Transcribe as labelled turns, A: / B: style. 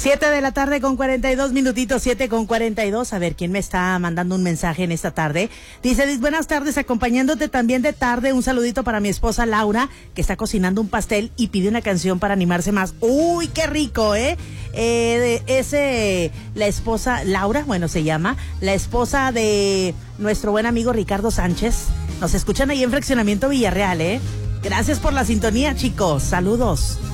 A: 7 de la tarde con 42 minutitos, 7:42. A ver, ¿quién me está mandando un mensaje en esta tarde? Dice, buenas tardes, acompañándote también de tarde. Un saludito para mi esposa Laura, que está cocinando un pastel y pide una canción para animarse más. ¡Uy, qué rico, eh! La esposa, Laura, bueno, se llama, la esposa de nuestro buen amigo Ricardo Sánchez. Nos escuchan ahí en Fraccionamiento Villarreal, ¿eh? Gracias por la sintonía, chicos. Saludos.